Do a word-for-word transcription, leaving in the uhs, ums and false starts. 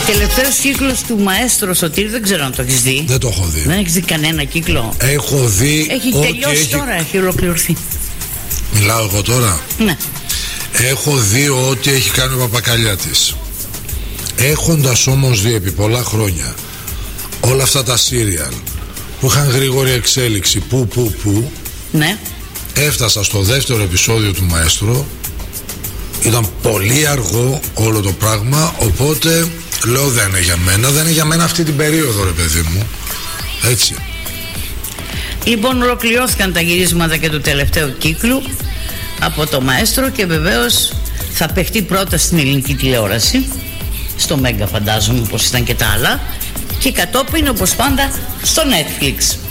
Τελευταίος κύκλος του Μαέστρο, Σωτήρη, δεν ξέρω αν το έχεις δει. Δεν το έχω δει. Δεν έχεις δει κανένα κύκλο? Έχω δει. Έχει τελειώσει έχει... τώρα, έχει ολοκληρωθεί. Μιλάω εγώ τώρα. Ναι. Έχω δει ό,τι έχει κάνει ο Παπακαλιάτης. Έχοντας όμως δει επί πολλά χρόνια όλα αυτά τα σύριαλ που είχαν γρήγορη εξέλιξη, που που που, ναι, έφτασα στο δεύτερο επεισόδιο του Μαέστρο. Ήταν πολύ αργό όλο το πράγμα, οπότε λέω δεν είναι για μένα, δεν είναι για μένα αυτή την περίοδο, ρε παιδί μου. Έτσι. Λοιπόν, ολοκληρώθηκαν τα γυρίσματα και του τελευταίου κύκλου από το Μαέστρο και βεβαίως θα παιχτεί πρώτα στην ελληνική τηλεόραση, στο Μέγκα φαντάζομαι, όπως ήταν και τα άλλα, και κατόπιν όπως πάντα στο Netflix.